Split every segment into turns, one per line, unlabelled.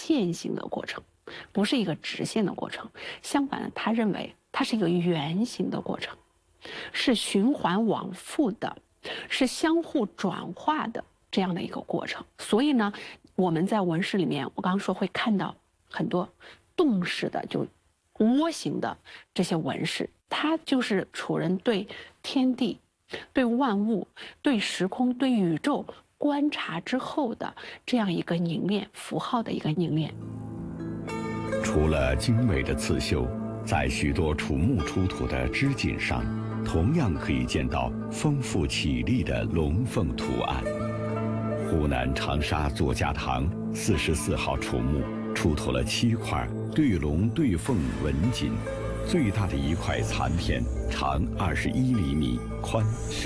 线性的过程，不是一个直线的过程。相反的，他认为它是一个圆形的过程，是循环往复的，是相互转化的这样的一个过程。所以呢，我们在纹饰里面，我刚刚说会看到很多动式的，就窝形的这些纹饰，它就是楚人对天地、对万物、对时空、对宇宙观察之后的这样一个凝练符号的一个凝练。
除了精美的刺绣，在许多楚墓出土的织锦上，同样可以见到丰富绮丽的龙凤图案。湖南长沙左家塘44号楚墓出土了7块对龙对凤纹锦，最大的一块残片长21厘米，宽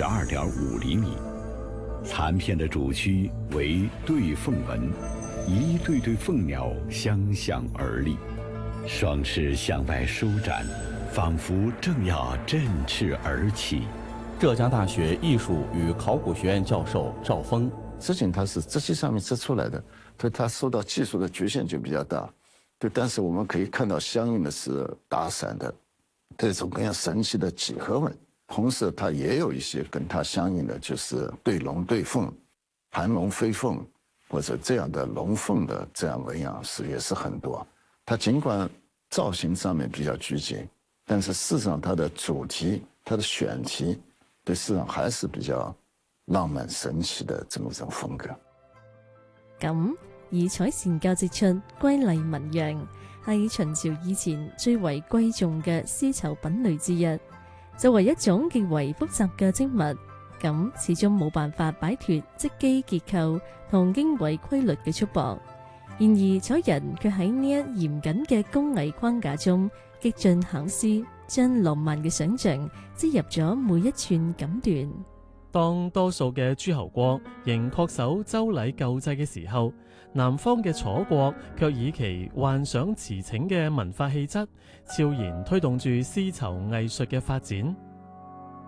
12.5厘米。残片的主躯为对凤纹，一对对凤鸟相向而立，双翅向外舒展，仿佛正要振翅而起。
浙江大学艺术与考古学院教授赵峰，
织锦它是织机上面织出来的，所以它受到技术的局限就比较大。对，但是我们可以看到相应的是打散的这种各样神奇的几何纹。同时它也有一些跟它相应的，就是对龙对凤、盘龙飞凤或者这样的龙凤的这样纹样也是很多。它尽管造型上面比较拘谨，但是事实上它的主题、它的选题对市场還是比較浪漫神奇的這麼一種風格。
咁以彩線教織出瑰麗紋樣，係秦朝以前最為貴重嘅絲綢品類之一。作為一種極為複雜嘅織物，咁始終冇辦法擺脫織機結構同經緯規律嘅束縛。然而楚人卻喺呢一嚴謹嘅工藝框架中極盡巧思，將浪漫嘅想像織入咗每一寸錦緞。
當多數嘅諸侯國仍恪守周禮舊制嘅時候，南方嘅楚國卻以其幻想馳騁嘅文化氣質，悄然推動住絲綢藝術嘅發展。